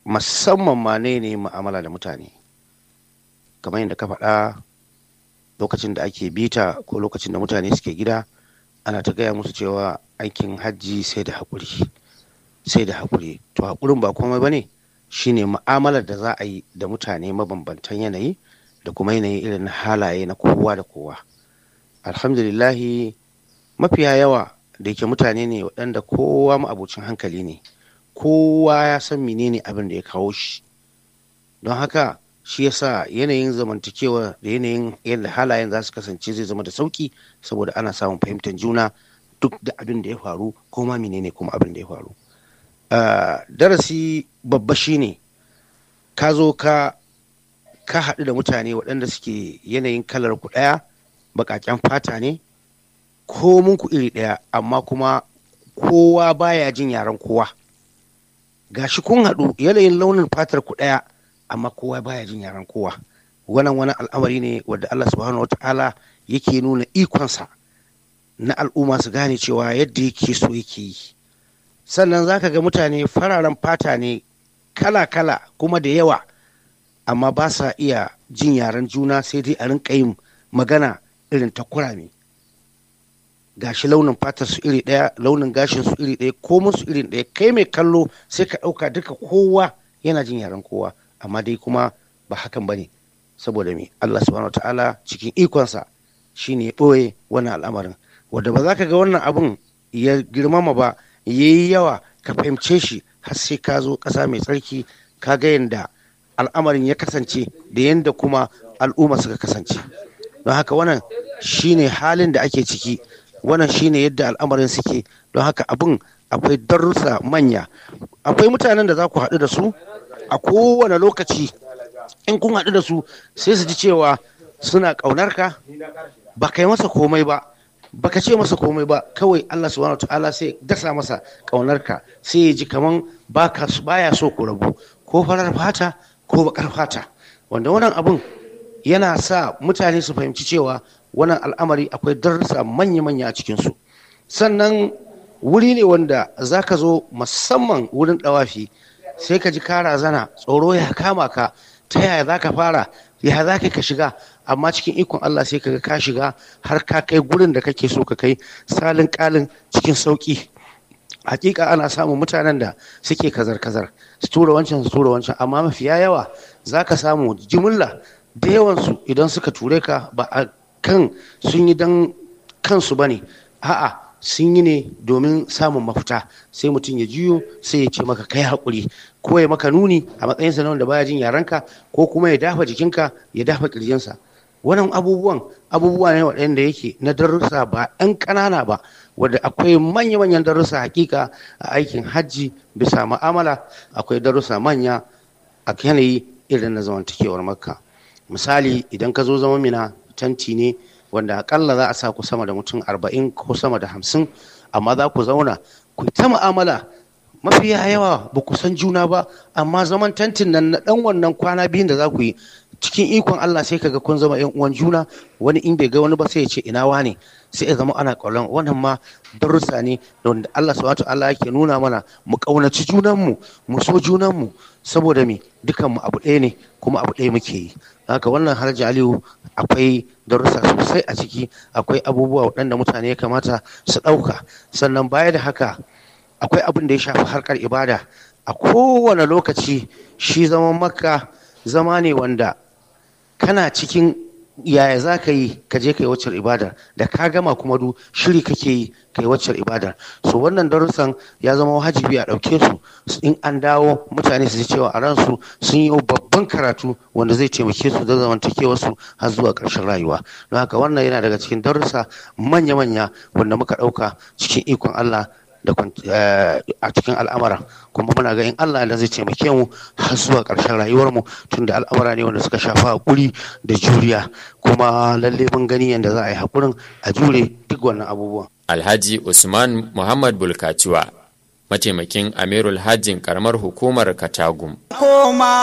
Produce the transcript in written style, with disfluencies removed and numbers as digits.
musamman ma ne mu'amala da mutane. Kamar yadda ka faɗa, lokacin da ake bita ko lokacin da mutane suke gida, ana ta gaya musu cewa aikin hajji sai da haƙuri, sai da haƙuri. To haƙurin ba komai ba ne, shine mu'amalar da za a yi da mutane mabambantan yanayi da kuma yanayi irin halaye na kowa da kowa. Alhamdulillahi, mafiya yawa da yake mutane ne waɗanda kowa ma'abocin hankali ne, kowa ya san menene abin da ya kawo shi. Don haka shi yasa yanayin zamantakewa da yanayin yadda halayen za su kasance zai zama da sauki, saboda ana samun fahimtar juna duk da abin da ya faru ko ma menene kuma abin da ya faru. Darasi babba shine ka zo ka haɗu da mutane waɗanda suke yanayin kalar ku ɗaya, baƙaƙen fata ne, ko mun ku iri ɗaya, amma kuma kowa baya jin yaren kowa. Gashi kun haɗu yanayin launin fatar ku ɗaya, amma kowa baya jin yaren kowa. Wannan wani al'amari ne wanda Allah subhanahu wata'ala yake nuna ikonsa na al'umma su gane cewa yadda yake so yake yi. Sannan zaka ga mutane fararen fata ne kala-kala kuma da yawa, amma ba sa iya jin yaren juna, sai dai a rinka yin magana irin ta kurame. Gashi launin fatar su iri ɗaya, launin gashin su iri ɗaya, komun su iri ɗaya, kai mai kallo sai ka ɗauka duka kowa yana jin yaren kowa, amma dai kuma ba hakan bane. Saboda me? Allah subhanahu wataala cikin ikonsa shine ya ɓoye wannan al'amarin, wanda ba za ka ga wannan abun ya girmama ba, yayi yawa ka fahimce shi har sai ka zo ƙasa mai tsarki ka ga yanda al'amarin ya kasance da yanda kuma al'umma suka kasance. Don haka wannan shine halin da ake ciki, wannan shine yadda al'amarin suke. Don haka abin akwai darussa manya. Akwai mutanen da za ku haɗu da su a kowane lokaci, in kun haɗu da su sai su ji cewa suna ƙaunar ka, ba kai masa komai ba, baka ce masa komai ba, kawai Allah subhanahu wataala sai dasa masa ƙaunar ka, sai ya ji kaman baya so ku rabu, ko farar fata ko baƙar fata. Wanda wannan abin yana sa mutane su fahimci cewa wannan al'amari akwai darussa manya-manya a cikinsu. Sannan wuri ne wanda za ka zo musamman wurin ɗawafi, sai ka ji ka razana, tsoro ya kama ka, ta yaya za ka fara, ya za ka shiga, amma cikin ikon Allah sai ka ga ka shiga har ka kai gurin da kake so ka kai salin kalin cikin sauki. Hakika ana samun mutanen da suke kazar-kazar, su tura wancan, amma mafiya yawa za ka samu jimilla da yawansu idan suka ture ka ba a kan sun yi don kansu ba ne, a'a sun yi ne domin samun mafita. Sai mutum ya juyo sai ya ce maka kai haƙuri, ko ya maka nuni a matsayinsa na wanda baya jin yarenka, ko kuma ya dafa jikinka, ya dafa ƙirjinsa. Wannan abubuwa ne waɗanda yake na darussa ba ɗan ƙanana ba, wadda akwai manya-manyan darussa hakika a aikin hajji. Bisa ma'amala akwai darussa manya a yanayi irin na zamantakewar Makka. Misali, idan ka zo zama Mina, tanti ne wanda akalla za a sa ku sama da mutum 40 ko sama da 50, amma za ku zauna ku ta mu'amala. Mafiya yawa ba ku san juna ba, amma zaman tantin nan na ɗan wannan kwana biyun da za ku yi, cikin ikon Allah sai kaga kun zama yan uwan juna. Wani in bai ga wani ba sai ya ce ina wane, sai ya zama ana ƙaunar. Wannan ma darussa ne da wanda Allah subhanahu wataala yake nuna mana mu ƙaunaci junanmu, mu so junanmu, saboda me dukanmu abu ɗaya ne kuma abu ɗaya muke yi. Haka wannan Alhaji Aliyu akwai darussa sosai a ciki, akwai abubuwa waɗanda mutane ya kamata su ɗauka. Sannan baya da haka akwai abin da ya shafi harkar ibada. A kowane lokaci shi zaman Makka zama ne wanda kana cikin yaya za ka yi ka je ka yi waccar ibadar, da ka gama kuma shiri kake yi ka yi waccar ibadar. So wannan darussan ya zama wajibi a ɗauke su, in an dawo mutane su ji cewa a ransu sun yi babban karatu wanda zai taimake su da zamantakewarsu har zuwa ƙarshen rayuwa. Don haka wannan yana daga cikin darussa manya-manya wanda muka ɗauka cikin ikon Allah da a cikin al'amura, kuma muna ga in Allah da zai taimake mu har zuwa ƙarshen rayuwarmu, tunda al'amura ne wanda suka shafa haƙuri da juriya, kuma lalle mun gani yadda za a yi haƙurin a jure duk wannan abubuwan. Alhaji Usman Muhammad Bulkaciwa, mataimakin Amirul Hajjin karamar hukumar Katagum.